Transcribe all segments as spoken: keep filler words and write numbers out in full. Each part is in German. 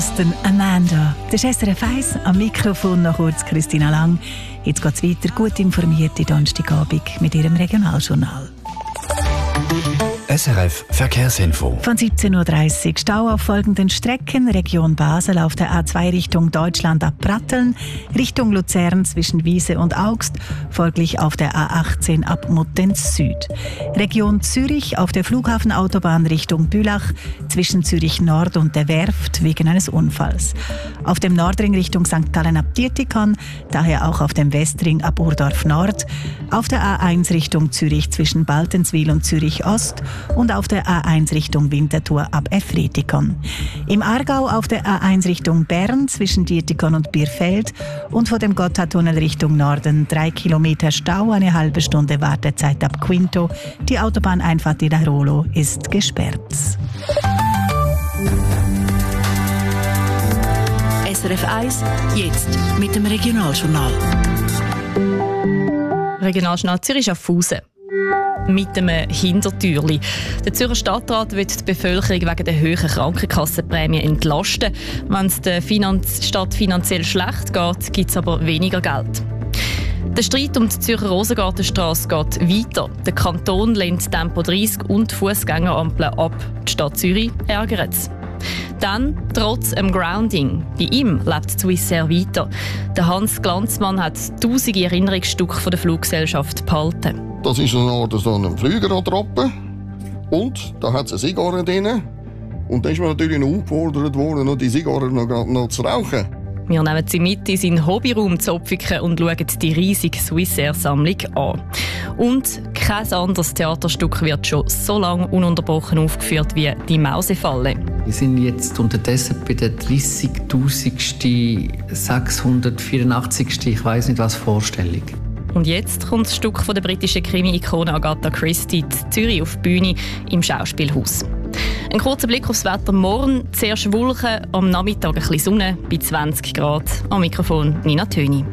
Amanda. Das ist S R F eins, am Mikrofon noch kurz Christina Lang. Jetzt geht es weiter, gut informierte Donnerstagabend mit ihrem Regionaljournal. S R F Verkehrsinfo. Von siebzehn Uhr dreißig Stau auf folgenden Strecken. Region Basel auf der A zwei Richtung Deutschland ab Pratteln, Richtung Luzern zwischen Wiese und Augst, folglich auf der A achtzehn ab Muttenz Süd. Region Zürich auf der Flughafenautobahn Richtung Bülach zwischen Zürich Nord und der Werft wegen eines Unfalls. Auf dem Nordring Richtung Sankt Gallen ab Dietikon, daher auch auf dem Westring ab Urdorf Nord, auf der A eins Richtung Zürich zwischen Baltenswil und Zürich Ost und auf der A eins Richtung Winterthur ab Efretikon. Im Aargau auf der A eins Richtung Bern zwischen Dietikon und Bierfeld und vor dem Gotthardtunnel Richtung Norden drei Kilometer Stau, eine halbe Stunde Wartezeit ab Quinto. Die Autobahneinfahrt in Airolo ist gesperrt. S R F eins, jetzt mit dem Regionaljournal. Regionaljournal Zürich Schaffhausen. Mit einem Hintertürli. Der Zürcher Stadtrat will die Bevölkerung wegen der hohen Krankenkassenprämie entlasten. Wenn es der Finanz- Stadt finanziell schlecht geht, gibt es aber weniger Geld. Der Streit um die Zürcher Rosengartenstrasse geht weiter. Der Kanton lehnt Tempo dreißig und Fußgängerampeln ab. Die Stadt Zürich ärgert es. Dann, trotz dem Grounding, bei ihm lebt Swissair weiter. Der Hans Glanzmann hat tausende Erinnerungsstücke von der Fluggesellschaft behalten. Das ist eine Art so eine Flügerattrappe. Und da hat es eine Zigarre drin. Und dann ist man natürlich noch aufgefordert worden, noch die Zigarre noch, noch zu rauchen. Wir nehmen sie mit in seinen Hobbyraum Zopfiken und schauen die riesige Swissair-Sammlung an. Und kein anderes Theaterstück wird schon so lange ununterbrochen aufgeführt wie «Die Mausefalle». Wir sind jetzt unterdessen bei der dreißigtausendsten, sechshundertvierundachtzigsten ich weiss nicht was Vorstellung. Und jetzt kommt das Stück von der britischen Krimi-Ikone Agatha Christie, Zürich auf die Bühne im Schauspielhaus. Ein kurzer Blick aufs Wetter morgen. Zuerst Wolken, am Nachmittag ein bisschen Sonne bei zwanzig Grad. Am Mikrofon Nina Töni.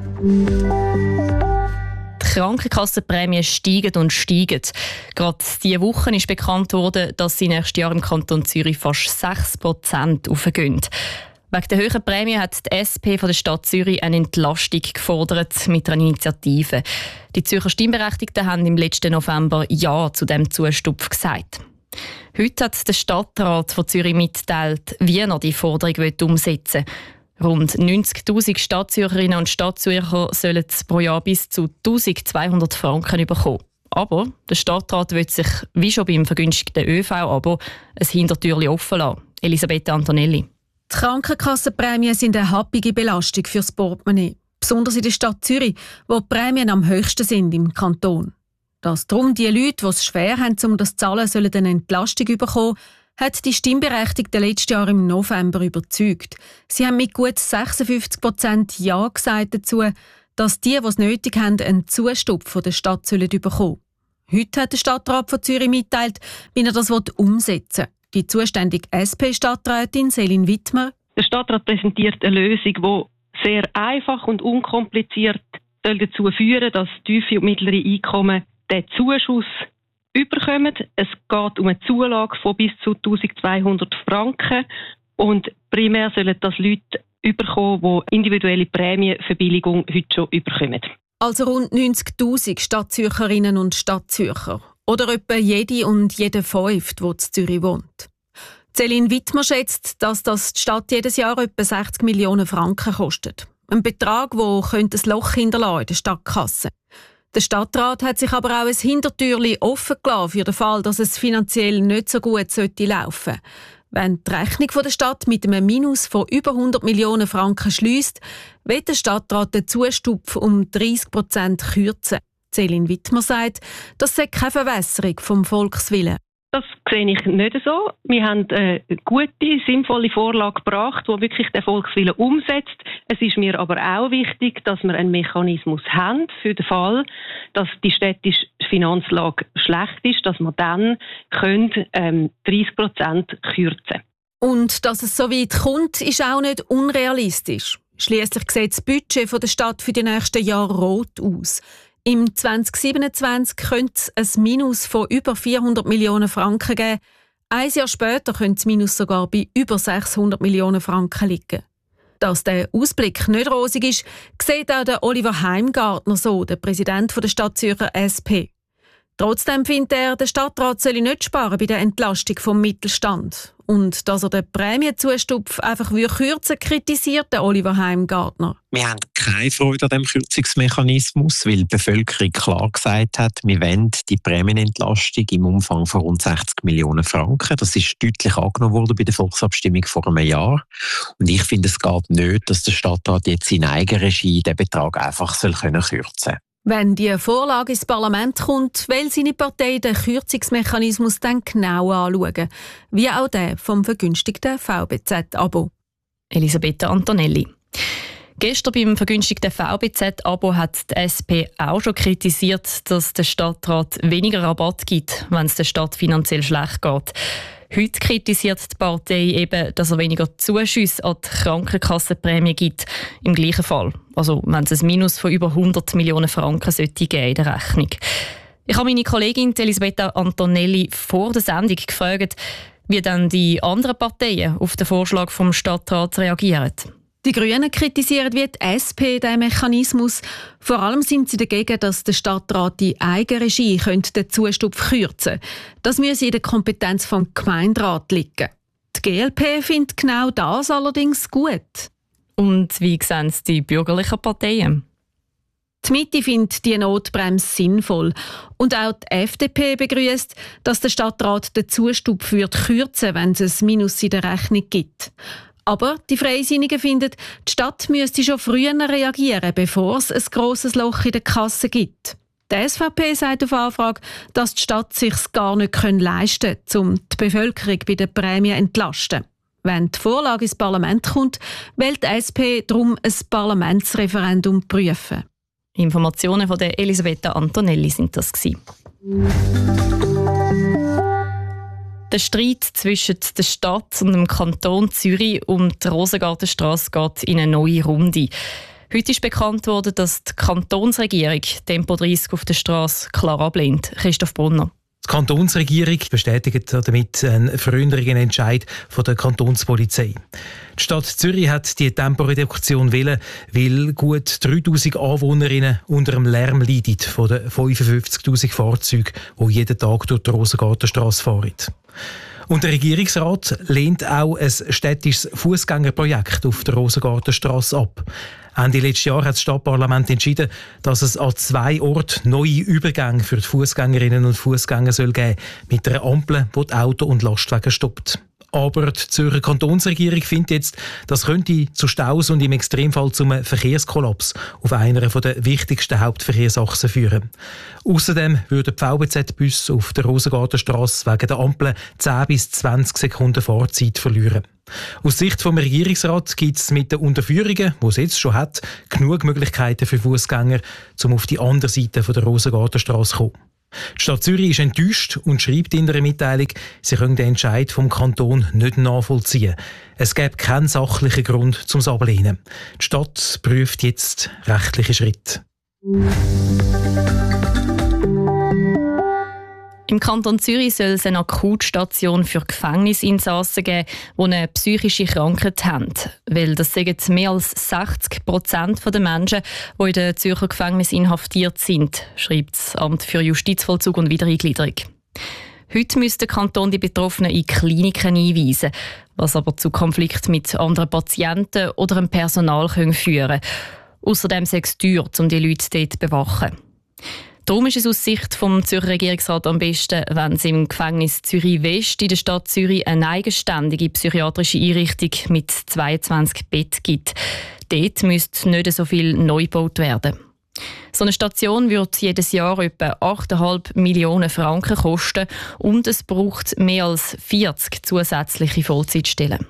Die Krankenkassenprämien steigen und steigen. Gerade diese Woche ist bekannt worden, dass sie nächstes Jahr im Kanton Zürich fast sechs Prozent aufgehen. Wegen der hohen Prämie hat die S P von der Stadt Zürich eine Entlastung gefordert mit einer Initiative. Die Zürcher Stimmberechtigten haben im letzten November Ja zu diesem Zustupf gesagt. Heute hat der Stadtrat von Zürich mitgeteilt, wie er die Forderung umsetzen will. Rund neunzigtausend Stadtzürcherinnen und Stadtzürcher sollen pro Jahr bis zu eintausendzweihundert Franken bekommen. Aber der Stadtrat will sich, wie schon beim vergünstigten Ö V-Abo, ein Hintertürchen offen lassen. Elisabeth Antonelli. Die Krankenkassenprämien sind eine happige Belastung für das Portemonnaie. Besonders in der Stadt Zürich, wo die Prämien am höchsten sind im Kanton. Dass darum die Leute, die es schwer haben, um das zu zahlen, sollen eine Entlastung bekommen, hat die Stimmberechtigten letztes Jahr im November überzeugt. Sie haben mit gut sechsundfünfzig Prozent Ja gesagt dazu, dass die, die es nötig haben, einen Zustupf von der Stadt sollen bekommen. Heute hat der Stadtrat von Zürich mitgeteilt, wie er das umsetzen will. Die zuständige S P-Stadträtin Selin Wittmer. Der Stadtrat präsentiert eine Lösung, die sehr einfach und unkompliziert soll dazu führen, dass tiefe und mittlere Einkommen den Zuschuss überkommen. Es geht um eine Zulage von bis zu eintausendzweihundert Franken und primär sollen das Leute überkommen, die individuelle Prämienverbilligung heute schon überkommen. Also rund neunzigtausend Stadtzürcherinnen und Stadtzürcher. Oder etwa jede und jeder Fünfte, der in Zürich wohnt. Selin Wittmer schätzt, dass das die Stadt jedes Jahr etwa sechzig Millionen Franken kostet. Ein Betrag, der ein Loch hinterlassen in der Stadtkasse. Der Stadtrat hat sich aber auch ein Hintertürchen offen gelassen für den Fall, dass es finanziell nicht so gut sollte laufen. Wenn die Rechnung der Stadt mit einem Minus von über hundert Millionen Franken schliesst, wird der Stadtrat den Zustupf um dreißig Prozent kürzen. Selin Wittmer sagt, das sei keine Verwässerung vom Volkswillen. Das sehe ich nicht so. Wir haben eine gute, sinnvolle Vorlage gebracht, die wirklich den Volkswillen umsetzt. Es ist mir aber auch wichtig, dass wir einen Mechanismus haben für den Fall, dass die städtische Finanzlage schlecht ist, dass wir dann können, ähm, dreißig Prozent kürzen. Und dass es so weit kommt, ist auch nicht unrealistisch. Schliesslich sieht das Budget der Stadt für die nächsten Jahre rot aus. Im zwanzig siebenundzwanzig könnte es ein Minus von über vierhundert Millionen Franken geben, Ein Jahr später könnte das Minus sogar bei über sechshundert Millionen Franken liegen. Dass der Ausblick nicht rosig ist, sieht auch der Oliver Heimgartner so, der Präsident der Stadt Zürcher S P. Trotzdem findet er, der Stadtrat solle nicht sparen bei der Entlastung vom Mittelstand. Und dass er den Prämienzustupf einfach kürzen würde, kritisiert der Oliver Heimgartner. Wir haben keine Freude an diesem Kürzungsmechanismus, weil die Bevölkerung klar gesagt hat, wir wollen die Prämienentlastung im Umfang von rund sechzig Millionen Franken. Das ist deutlich angenommen worden bei der Volksabstimmung vor einem Jahr. Und ich finde, es geht nicht, dass der Stadtrat jetzt in Eigenregie den Betrag einfach soll können kürzen kann. Wenn die Vorlage ins Parlament kommt, will seine Partei den Kürzungsmechanismus dann genau anschauen. Wie auch der vom vergünstigten V B Z-Abo. Elisabeth Antonelli. Gestern beim vergünstigten V B Z-Abo hat die S P auch schon kritisiert, dass der Stadtrat weniger Rabatt gibt, wenn es der Stadt finanziell schlecht geht. Heute kritisiert die Partei eben, dass er weniger Zuschüsse an die Krankenkassenprämie gibt. Im gleichen Fall. Also wenn es ein Minus von über hundert Millionen Franken sollte geben in der Rechnung. Ich habe meine Kollegin Elisabeth Antonelli vor der Sendung gefragt, wie dann die anderen Parteien auf den Vorschlag vom Stadtrat reagieren. Die Grünen kritisieren wie die S P den Mechanismus. Vor allem sind sie dagegen, dass der Stadtrat in Eigenregie den Zustupf kürzen könnte. Das müsse in der Kompetenz vom Gemeinderat liegen. Die G L P findet genau das allerdings gut. Und wie sehen es die bürgerlichen Parteien? Die Mitte findet die Notbremse sinnvoll. Und auch die F D P begrüßt, dass der Stadtrat den Zustupf kürzen würde, wenn es ein Minus in der Rechnung gibt. Aber die Freisinnigen finden, die Stadt müsste schon früher reagieren, bevor es ein grosses Loch in der Kasse gibt. Die S V P sagt auf Anfrage, dass die Stadt sich gar nicht leisten kann, um die Bevölkerung bei den Prämien zu entlasten. Wenn die Vorlage ins Parlament kommt, will die S P darum ein Parlamentsreferendum prüfen. Informationen von der Elisabeth Antonelli sind das gewesen. Der Streit zwischen der Stadt und dem Kanton Zürich um die Rosengartenstrasse geht in eine neue Runde. Heute ist bekannt worden, dass die Kantonsregierung Tempo dreißig auf der Strasse klar ablehnt. Christoph Brunner. Die Kantonsregierung bestätigt damit einen früheren Entscheid von der Kantonspolizei. Die Stadt Zürich hat die Temporeduktion wollen, weil gut dreitausend Anwohnerinnen unter dem Lärm leiden von den fünfundfünfzigtausend Fahrzeugen, die jeden Tag durch die Rosengartenstrasse fahren. Und der Regierungsrat lehnt auch ein städtisches Fußgängerprojekt auf der Rosengartenstrasse ab. Ende letztes Jahr hat das Stadtparlament entschieden, dass es an zwei Orten neue Übergänge für die Fußgängerinnen und Fußgänger soll geben, mit einer Ampel, die die Auto- und Lastwagen stoppt. Aber die Zürcher Kantonsregierung findet jetzt, das könnte zu Staus und im Extremfall zu einem Verkehrskollaps auf einer der wichtigsten Hauptverkehrsachsen führen. Außerdem würden die V B Z-Busse auf der Rosengartenstrasse wegen der Ampel zehn bis zwanzig Sekunden Fahrzeit verlieren. Aus Sicht des Regierungsrats gibt es mit den Unterführungen, die es jetzt schon hat, genug Möglichkeiten für Fußgänger, um auf die andere Seite der Rosengartenstrasse zu kommen. Die Stadt Zürich ist enttäuscht und schreibt in einer Mitteilung, sie können den Entscheid vom Kanton nicht nachvollziehen. Es gäbe keinen sachlichen Grund zum Ablehnen. Die Stadt prüft jetzt rechtliche Schritte. Im Kanton Zürich soll es eine Akutstation für Gefängnisinsassen geben, die eine psychische Krankheit haben. Weil das sagen mehr als sechzig Prozent der Menschen, die in den Zürcher Gefängnissen inhaftiert sind, schreibt das Amt für Justizvollzug und Wiedereingliederung. Heute müsste der Kanton die Betroffenen in Kliniken einweisen, was aber zu Konflikten mit anderen Patienten oder dem Personal führen könnte. Außerdem sei es teuer, um die Leute dort zu bewachen. Darum ist es aus Sicht vom Zürcher Regierungsrat am besten, wenn es im Gefängnis Zürich West in der Stadt Zürich eine eigenständige psychiatrische Einrichtung mit zweiundzwanzig Betten gibt. Dort müsste nicht so viel neu gebaut werden. So eine Station wird jedes Jahr etwa acht Komma fünf Millionen Franken kosten und es braucht mehr als vierzig zusätzliche Vollzeitstellen.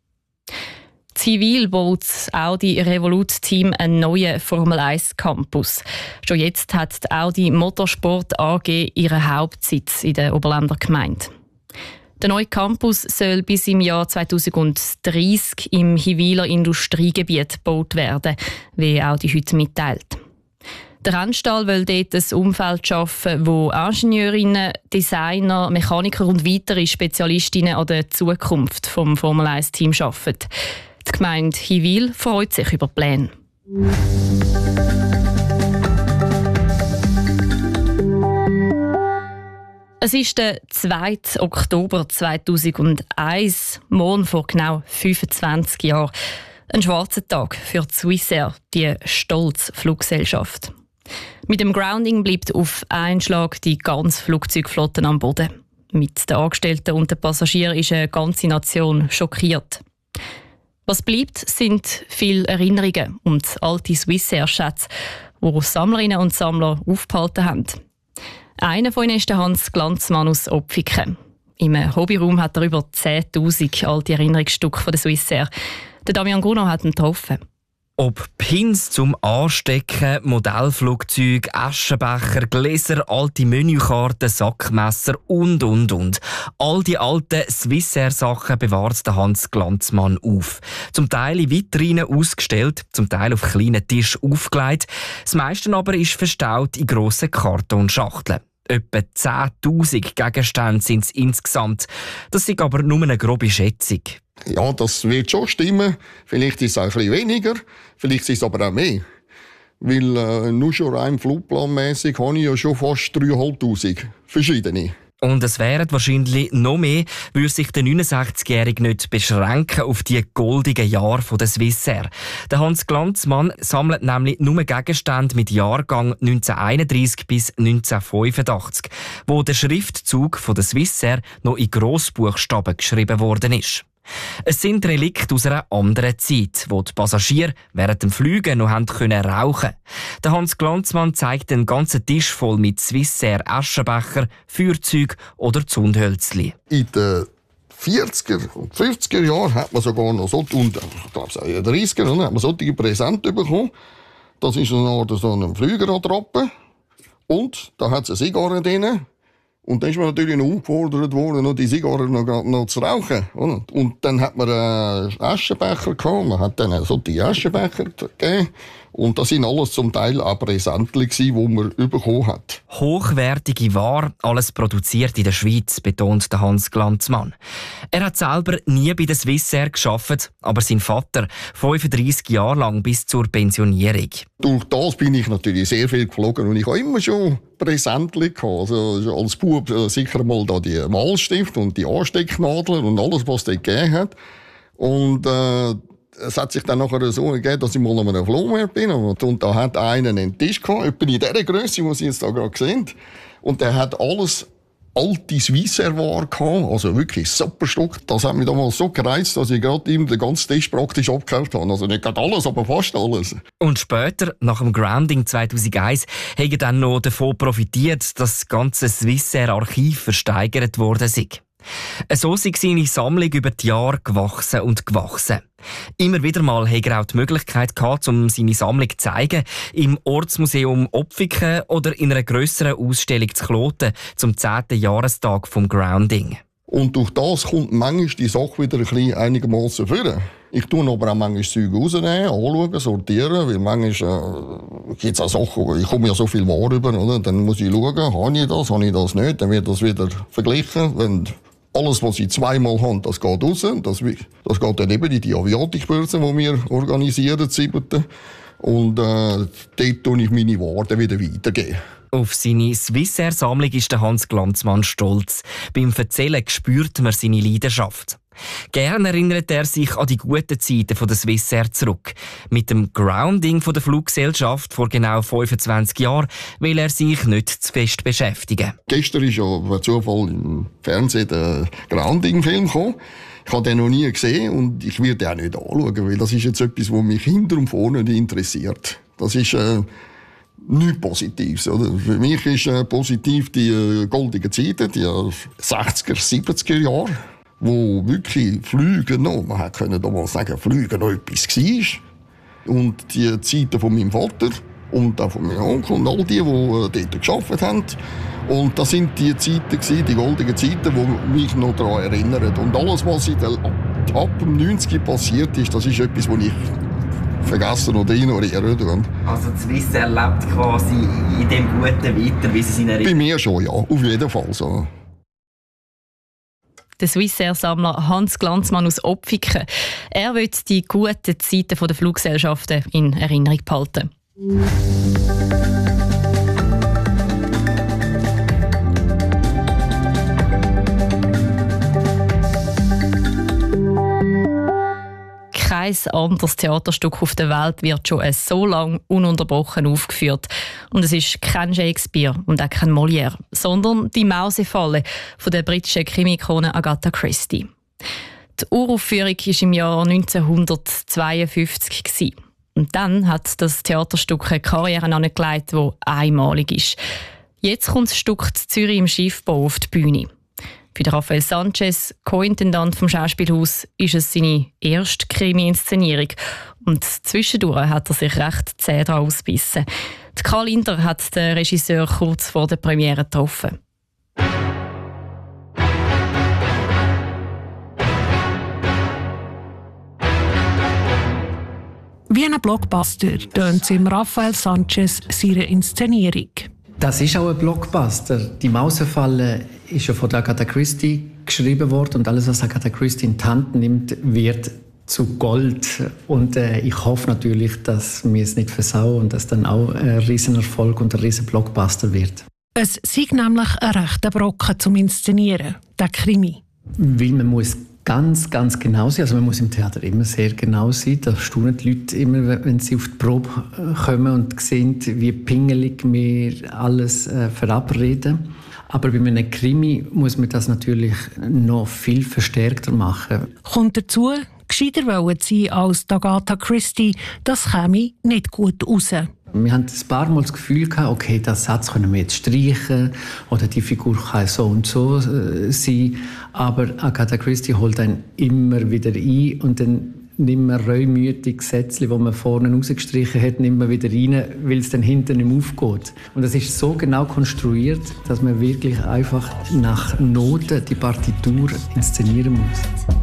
Zivil baut das Audi Revolut-Team einen neuen Formel eins Campus. Schon jetzt hat die Audi Motorsport A G ihren Hauptsitz in der Oberländer Gemeinde. Der neue Campus soll bis im Jahr zweitausenddreissig im Hiwiler Industriegebiet gebaut werden, wie Audi heute mitteilt. Der Rennstall will dort ein Umfeld schaffen, wo Ingenieurinnen, Designer, Mechaniker und weitere Spezialistinnen an der Zukunft des Formel eins Teams arbeiten. Die Gemeinde Hiwil freut sich über die Pläne. Es ist der zweite Oktober zweitausendeins, morgen vor genau fünfundzwanzig Jahren. Ein schwarzer Tag für die Swissair, die stolze Fluggesellschaft. Mit dem Grounding bleibt auf einen Schlag die ganze Flugzeugflotte am Boden. Mit den Angestellten und den Passagieren ist eine ganze Nation schockiert. Was bleibt, sind viele Erinnerungen und alte Swissair-Schätze, die Sammlerinnen und Sammler aufgehalten haben. Einer von ihnen ist der Hans Glanzmann aus Opfiken. Im Hobbyraum hat er über zehntausend alte Erinnerungsstücke von der Swissair. Der Damian Gruno hat ihn getroffen. Ob Pins zum Anstecken, Modellflugzeuge, Aschenbecher, Gläser, alte Menükarten, Sackmesser und, und, und. All die alten Swissair-Sachen bewahrt der Hans Glanzmann auf. Zum Teil in Vitrinen ausgestellt, zum Teil auf kleinen Tisch aufgelegt. Das meiste aber ist verstaut in grossen Kartonschachteln. Etwa zehntausend Gegenstände sind es insgesamt. Das ist aber nur eine grobe Schätzung. Ja, das wird schon stimmen. Vielleicht ist es auch ein bisschen weniger, vielleicht ist es aber auch mehr. Weil äh, nur schon rein flugplanmässig habe ich ja schon fast dreitausendfünfhundert verschiedene. Und es wären wahrscheinlich noch mehr, würde sich der neunundsechzigjährige nicht beschränken auf die goldigen Jahre der Swissair. Der Hans Glanzmann sammelt nämlich nur Gegenstände mit Jahrgang neunzehnhunderteinunddreissig bis neunzehnhundertfünfundachtzig, wo der Schriftzug von der Swissair noch in Grossbuchstaben geschrieben worden ist. Es sind Relikte aus einer anderen Zeit, wo die Passagiere während dem Fliegen noch haben können rauchen. Der Hans Glanzmann zeigt einen ganzen Tisch voll mit Swissair Aschenbecher, Feuerzeug oder Zündhölzli. In den vierziger und fünfziger Jahren hat man sogar noch so, und ich glaube auch in den dreißiger Jahren hat man solche Präsente bekommen. Das ist eine Art so eine Flügerattrappe und da hat es eine Zigarre drin. Und dann ist man natürlich noch aufgefordert worden, noch die Zigarren noch, noch zu rauchen. Oder? Und dann hat man einen Aschenbecher gehabt, man hat dann so die Aschenbecher gegeben. Und das sind alles zum Teil auch Präsentchen, die man bekommen hat. Hochwertige Ware, alles produziert in der Schweiz, betont der Hans Glanzmann. Er hat selber nie bei der Swissair gearbeitet, aber sein Vater fünfunddreissig Jahre lang bis zur Pensionierung. Durch das bin ich natürlich sehr viel geflogen und ich habe immer schon Präsentchen gehabt. Also als Bub sicher mal da die Malstift und die Anstecknadeln und alles, was es dort gegeben hat. Und äh, es hat sich dann nachher so gegeben, dass ich mal an einem Flohmarkt bin und, und da hat einer einen Tisch gehabt, etwa in dieser Grösse, die Sie jetzt da gerade sehen. Und der hat alles alte Swissair-Ware gehabt, also wirklich super Stück. Das hat mich damals so gereizt, dass ich gerade ihm den ganzen Tisch praktisch abgekauft habe. Also nicht gerade alles, aber fast alles. Und später, nach dem Grounding zweitausendeins, hat er dann noch davon profitiert, dass das ganze Swissair-Archiv versteigert worden ist. So ist seine Sammlung über die Jahre gewachsen und gewachsen. Immer wieder mal hatte er auch die Möglichkeit gehabt, um seine Sammlung zu zeigen, im Ortsmuseum Opfiken oder in einer grösseren Ausstellung zu Kloten zum zehnten Jahrestag vom Grounding. Und durch das kommt manchmal die Sache wieder ein bisschen einigermaßen vor. Ich tue aber auch manchmal Zeug rausnehmen, anschauen, sortieren, weil manchmal äh, gibt es auch Sachen, ich komme ja so viel Ware über, oder? Dann muss ich schauen, habe ich das, habe ich das nicht, dann wird das wieder verglichen. Wenn alles, was ich zweimal habe, das geht raus. Das, das geht dann eben in die Aviatikbörse, die wir organisieren, siebten. Und äh, dort tue ich meine Ware wieder weitergeben. Auf seine Swissair-Sammlung ist der Hans Glanzmann stolz. Beim Erzählen spürt man seine Leidenschaft. Gern erinnert er sich an die guten Zeiten von der Swissair zurück. Mit dem Grounding von der Fluggesellschaft vor genau fünfundzwanzig Jahren will er sich nicht zu fest beschäftigen. Gestern ist ja per Zufall im Fernsehen der Grounding-Film gekommen. Ich habe den noch nie gesehen und ich werde den auch nicht anschauen, weil das ist jetzt etwas, was mich hinter und vorne nicht interessiert. Das ist äh, nichts Positives. Oder? Für mich ist äh, positiv die äh, goldenen Zeiten, die äh, sechziger, siebziger Jahre, wo wirklich Flüge noch, man konnte damals sagen, Flüge noch etwas war. Und die Zeiten von meinem Vater und auch von meinem Onkel und all die, die äh, dort gearbeitet haben. Und das sind die Zeiten, die goldenen Zeiten, die mich noch daran erinnern. Und alles, was in der, ab dem neunziger passiert ist, das ist etwas, was ich vergessen oder ignorieren tun. Also das Swissair lebt quasi in dem Guten weiter, wie sie es in Erinnerung. Bei mir schon, ja, auf jeden Fall so. Der Swissair-Sammler Hans Glanzmann aus Opfiken. Er will die guten Zeiten der Fluggesellschaften in Erinnerung behalten. Kein anderes Theaterstück auf der Welt wird schon so lange ununterbrochen aufgeführt. Und es ist kein Shakespeare und auch kein Molière, sondern die Mausefalle von der britischen Krimi-Ikone Agatha Christie. Die Uraufführung war im Jahr neunzehnhundertzweiundfünfzig. Und dann hat das Theaterstück eine Karriere angelegt, die einmalig ist. Jetzt kommt das Stück in Zürich im Schiffbau auf die Bühne. Für Rafael Sanchez, Co-Intendant vom Schauspielhaus, ist es seine erste Krimi-Inszenierung. Und zwischendurch hat er sich recht zäh daran ausgebissen. Karl Inter hat den Regisseur kurz vor der Premiere getroffen. Wie ein Blockbuster tönt es im Rafael Sanchez seine Inszenierung. Das ist auch ein Blockbuster. Die Mausefalle ist ja von Agatha Christie geschrieben worden und alles, was Agatha Christie in die Hand nimmt, wird zu Gold. Und äh, ich hoffe natürlich, dass wir es nicht versauen und dass dann auch ein Riesenerfolg und ein riesen Blockbuster wird. Es sei nämlich ein rechter Brocken zum Inszenieren, der Krimi. Weil man muss ganz, ganz genau sein. Also man muss im Theater immer sehr genau sein. Da staunen die Leute immer, wenn sie auf die Probe kommen und sehen, wie pingelig wir alles äh, verabreden. Aber bei einem Krimi muss man das natürlich noch viel verstärkter machen. Kommt dazu, gescheiter wollen sie als Agatha Christie, das käme nicht gut raus. Wir hatten ein paar Mal das Gefühl, okay, diesen Satz können wir jetzt streichen oder die Figur kann so und so äh, sein. Aber Agatha Christie holt einen immer wieder ein und dann nimmt man reumütige Sätze, die man vorne rausgestrichen hat, nimmt man wieder rein, weil es dann hinten nicht mehr aufgeht. Und das ist so genau konstruiert, dass man wirklich einfach nach Noten die Partitur inszenieren muss.